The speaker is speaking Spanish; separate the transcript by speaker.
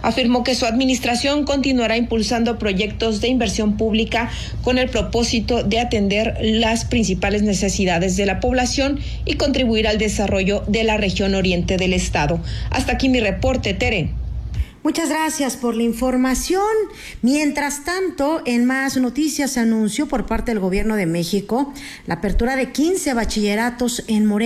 Speaker 1: Afirmó que su administración continuará impulsando proyectos de inversión pública con el propósito de atender las principales necesidades de la población y contribuir al desarrollo de la región oriente del estado. Hasta aquí mi reporte, Tere.
Speaker 2: Muchas gracias por la información. Mientras tanto, en más noticias, se anunció por parte del Gobierno de México la apertura de 15 bachilleratos en Morelia.